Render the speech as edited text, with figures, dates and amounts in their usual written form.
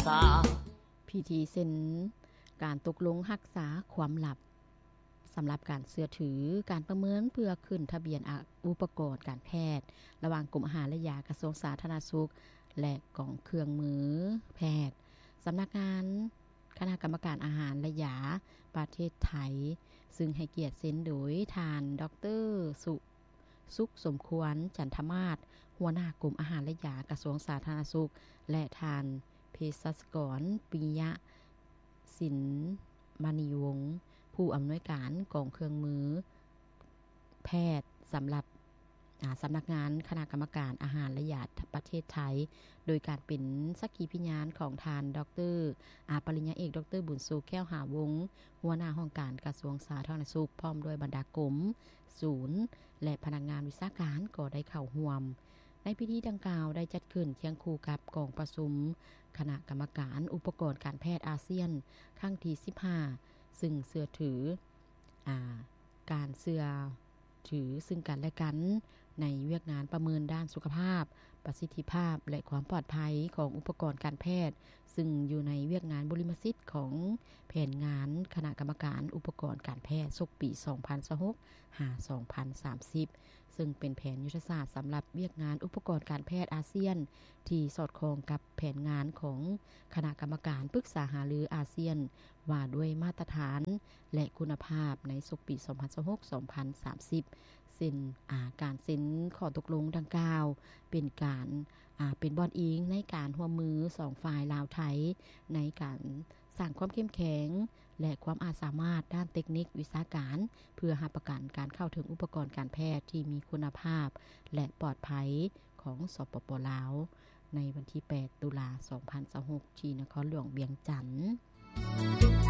ษาพิธีเซ็นการตกลงรักษาความลับสำหรับการเชื่อถือการประเมินเพื่อขึ้นทะเบียนอุปกรณ์การแพทย์ระหว่างกรมอาหารและยากระทรวงสาธารณสุขและกองเครื่องมือแพทย์สำนักงานคณะกรรมการอาหารและยาประเทศไทยซึ่งให้เกียรติเซ็นโดยทานดร.สุขสมควรจันทมาศหัวหน้ากรมอาหารและยากระทรวงสาธารณสุขและทานเภสัชกรปิยะสินมณีวงศ์ผู้อำนวยการกองเครื่องมือแพทย์สำหรับสำนักงานคณะกรรมการอาหารและยาประเทศไทยโดยการเป็นสักขีพยานของทานดร.ปริญญาเอกดร.บุญสูแก้วหาวงศ์หัวหน้าห้องการกระทรวงสาธารณสุขพร้อมด้วยบรรดากรมศูนย์และพนักงานวิชาการก็ได้เข้าร่วมในพิธีดังกล่าวได้จัดขึ้นเคียงคู่กับกองประชุมคณะกรรมการอุปกรณ์การแพทย์อาเซียนครั้งที่15ซึ่งเชื่อถือการเชื่อถือซึ่งกันและกันในเวียกงานประเมินด้านสุขภาพประสิทธิภาพและความปลอดภัยของอุปกรณ์การแพทย์ซึ่งอยู่ในเวียกงานบริมสิทธิ์ของแผนงานคณะกรรมการอุปกรณ์การแพทย์ศกปี 2026 หา 2030 ซึ่งเป็นแผนยุทธศาสตร์สำหรับเวียกงานอุปกรณ์การแพทย์อาเซียนที่สอดคล้องกับแผนงานของคณะกรรมการปรึกษาหารืออาเซียนว่าด้วยมาตรฐานและคุณภาพในศกปี 2026-2030ซึ่งการเซ็นข้อตกลงดังกล่าวเป็นการเป็นบอนอิงในการร่วมมือ2ฝ่ายลาวไทยในการสร้างความเข้มแข็งและความสามารถด้านเทคนิควิชาการเพื่อรับประกันการเข้าถึงอุปกรณ์การแพทย์ที่มีคุณภาพและปลอดภัยของสปป.ลาวในวันที่8ตุลาคม 2026ที่นครหลวงเวียงจันทน์